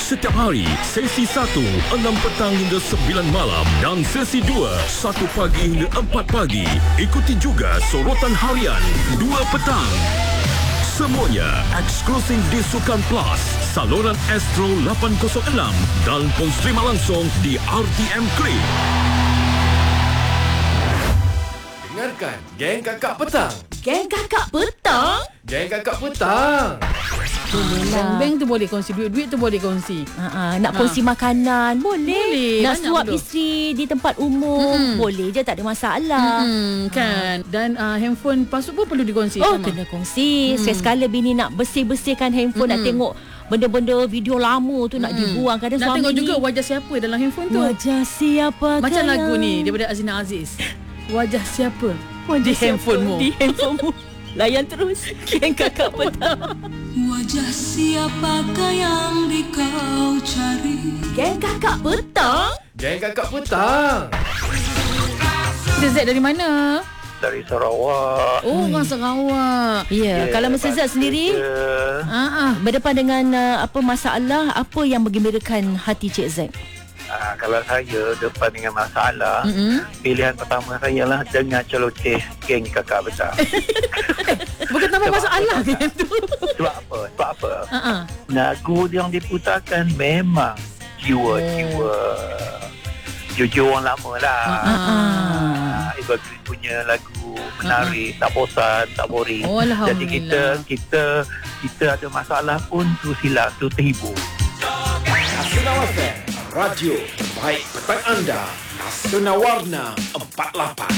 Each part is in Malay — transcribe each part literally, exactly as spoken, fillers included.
Setiap hari, sesi satu, enam petang hingga sembilan malam dan sesi dua, satu pagi hingga empat pagi. Ikuti juga sorotan harian, dua petang. Semuanya eksklusif di Sukan Plus, saluran Astro lapan kosong enam dan pun streama langsung di R T M Klik. Dengarkan Geng Kakak Petang. Geng Kakak Petang? Geng Kakak Petang. Bank tu boleh kongsi, duit-duit tu boleh kongsi. Ha, nak kongsi ha. makanan boleh. boleh nak suap betul. Isteri di tempat umum mm-hmm. boleh je, tak ada masalah. Mm-hmm, kan. Dan uh, handphone password pun perlu dikongsi. Oh, sama. kena kongsi. Mm. Sekali bini nak bersih-bersihkan handphone, mm-hmm. nak tengok benda-benda video lama tu, mm-hmm. nak dibuang. Kadang nak suami tengok ni, juga wajah siapa dalam handphone tu. Wajah siapa? Macam lagu ni daripada Azina Aziz. Wajah siapa? Wajah di siapa? handphonemu. Di handphonemu. Layan terus Geng Kakak Petang. Wajah siapakah yang di kau cari? Geng Kakak Petang? Geng Kakak Petang. Z dari mana? Dari Sarawak. Oh, orang Sarawak. Ya, yeah. yeah, kalau Mister Zat sendiri uh, uh. berdepan dengan uh, apa masalah, apa yang menggembirakan hati Cik Z? Uh, kalau saya depan dengan masalah, mm-hmm. pilihan pertama saya lah dengar celoteh Geng Kakak Petang. Bukan tambah masalah kan tu. Sebab apa? Sebab apa? Uh-uh. Lagu yang diputarkan memang jiwa-jiwa jiwa-jiwa orang lama lah. Uh-uh. Ibu Chris punya lagu menarik, uh-uh. tak bosan, tak boring. Oh, jadi kita kita kita ada masalah pun tu silap, tu terhibur. Nasional F M, radio baik petang anda. Nasional Warna empat puluh lapan.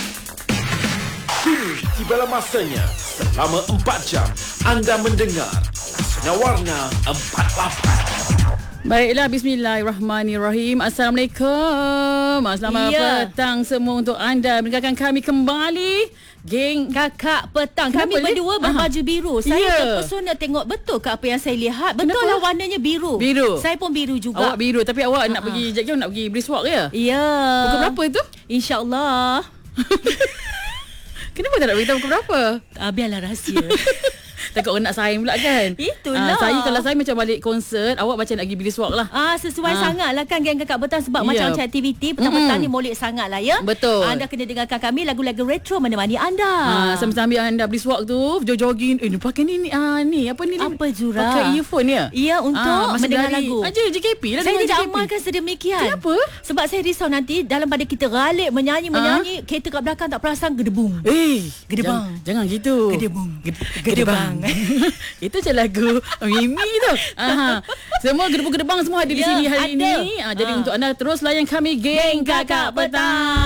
Kini tibalah masanya, selama empat jam anda mendengar Nasional Warna empat puluh lapan. Baiklah, bismillahirrahmanirrahim. Assalamualaikum. Selamat ya. petang semua untuk anda. Mendengarkan kami kembali, Geng Kakak Petang. Kami Kenapa berdua li? berbaju biru. Saya yeah. terpesona tengok betul ke apa yang saya lihat. Betul Kenapa? lah warnanya biru. Biru. Saya pun biru juga. Awak biru, tapi awak uh-huh. nak pergi jap nak pergi brisk walk ya? Ya. Yeah. Pukul berapa itu? InsyaAllah. Kenapa tak nak beritahu pukul berapa? Uh, biarlah rahsia. Takut orang nak sign pula kan. Itulah. uh, Saya kalau saya macam balik konsert, awak macam nak pergi brisk walk lah. Ah, Sesuai uh. sangat lah kan Geng Kakak Petang. Sebab yeah. macam macam aktiviti petang-petang mm-hmm. ni molek sangat lah ya. Betul. Anda kena dengarkan kami lagu-lagu retro menemani anda. uh, Sambil-sambil anda brisk walk tu, jogging. Eh, pakai ni, ni, uh, ni Apa ni? Apa Zura? Pakai earphone ya? Ya, untuk uh, mendengar dari, lagu aja J K P lah. Saya tidak J K P. amalkan sedemikian. Kenapa? Sebab saya risau nanti dalam pada kita ralik menyanyi-menyanyi, uh? kereta kat belakang tak perasan gedebung. Eh, gedebang. Jangan, jangan gitu. Gedebung. Gedebang. Itu macam lagu Mimi tu. Aha. Semua gedebung-gedebang semua ada di ya, sini hari ada. ini. Ha, jadi ha. untuk anda terus layan kami Geng Kakak Petang.